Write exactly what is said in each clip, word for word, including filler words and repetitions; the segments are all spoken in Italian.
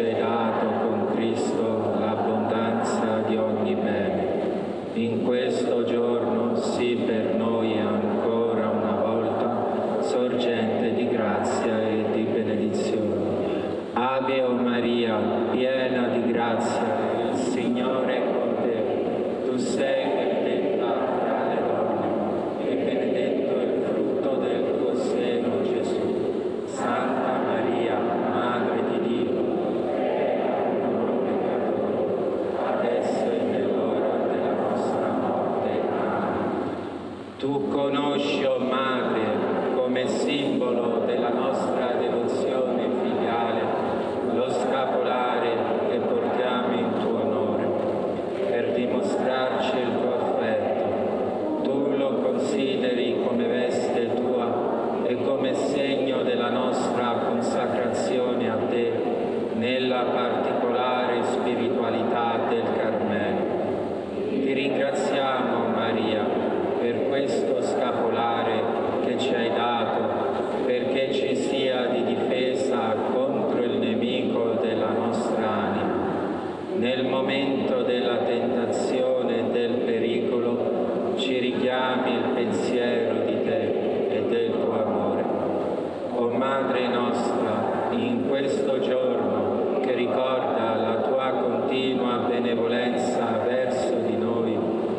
hai dato con Cristo l'abbondanza di ogni bene. In questo giorno sii per noi ancora una volta sorgente di grazia e di benedizione. Ave o Maria, piena di grazia, il Signore è con te. Tu sei benedetta tra le donne e benedetto è il frutto del tuo seno, Gesù. Santa Maria, Madre di Dio, prega per noi peccatori, adesso e nell'ora della nostra morte. Amen. Tu conosci, o Madre, come simbolo della nostra devozione filiale, lo scapolare che portiamo in tuo onore. Per dimostrarci il tuo affetto, tu lo consideri come veste tua e come segno della nostra consacrazione a te nella particolare spiritualità del Carmelo. Ti ringraziamo, Maria, per questo scapolare che ci hai dato, perché ci sia di difesa contro il nemico della nostra anima. Nel momento della tentazione e del pericolo ci richiami il pensiero di te e del tuo amore. O Madre nostra, in questo giorno che ricorda la tua continua benevolenza verso di noi,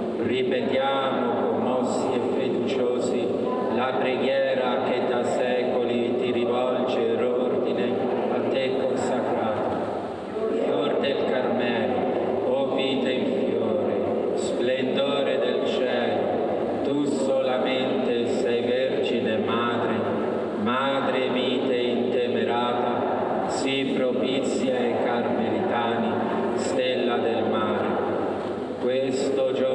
ripetiamo commossi e fiduciosi la preghiera che da secoli ti rivolge l'ordine a te consacrato. Fior del Carmelo, o vita in fiore, splendore del cielo, tu solamente sei Vergine Madre, Madre vite intemerata, sii propizia ai Carmelitani, stella del mare. Questo giorno